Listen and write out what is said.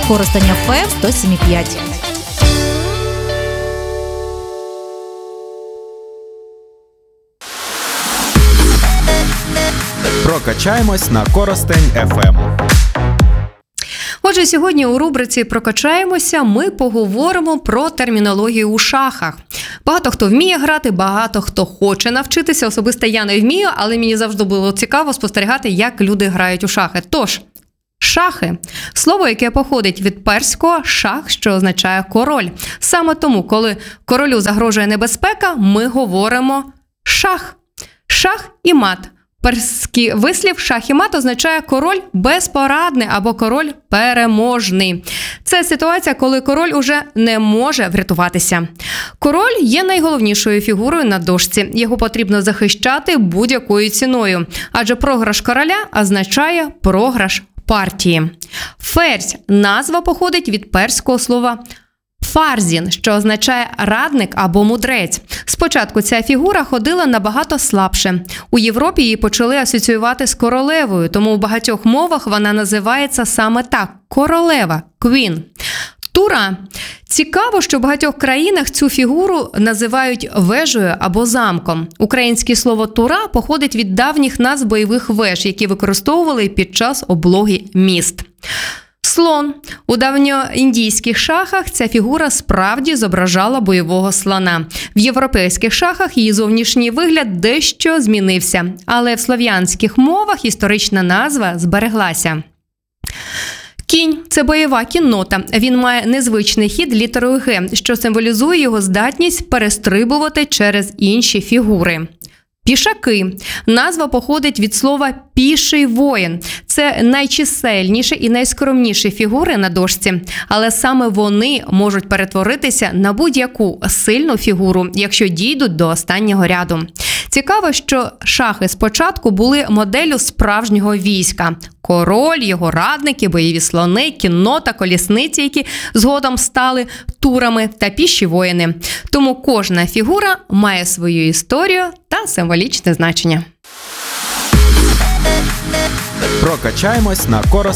Коростень ФМ 107,5. Прокачаємось на Коростень ФМ. Отже, сьогодні у рубриці «Прокачаємося» ми поговоримо про термінологію у шахах. Багато хто вміє грати, багато хто хоче навчитися. Особисто я не вмію, але мені завжди було цікаво спостерігати, як люди грають у шахи. Тож, шахи – слово, яке походить від перського «шах», що означає «король». Саме тому, коли королю загрожує небезпека, ми говоримо «шах». Шах і мат. Перський вислів «шах і мат» означає «король безпорадний» або «король переможний». Це ситуація, коли король уже не може врятуватися. Король є найголовнішою фігурою на дошці. Його потрібно захищати будь-якою ціною, адже програш короля означає програш партії. Ферзь – назва походить від перського слова «фарзін», що означає радник або мудрець. Спочатку ця фігура ходила набагато слабше. У Європі її почали асоціювати з королевою, тому в багатьох мовах вона називається саме так – королева, queen. Тура. Цікаво, що в багатьох країнах цю фігуру називають вежею або замком. Українське слово «тура» походить від давніх назв бойових веж, які використовували під час облоги міст. Слон. У давньоіндійських шахах ця фігура справді зображала бойового слона. В європейських шахах її зовнішній вигляд дещо змінився, але в слов'янських мовах історична назва збереглася. Кінь – це бойова кіннота. Він має незвичний хід літерою «Г», що символізує його здатність перестрибувати через інші фігури. Пішаки. Назва походить від слова «піший воїн». Це найчисельніші і найскромніші фігури на дошці, але саме вони можуть перетворитися на будь-яку сильну фігуру, якщо дійдуть до останнього ряду. Цікаво, що шахи спочатку були моделлю справжнього війська. Король, його радники, бойові слони, кіннота, колісниці, які згодом стали турами, та піші воїни. Тому кожна фігура має свою історію та символічне значення. Прокачаємось на Коростень.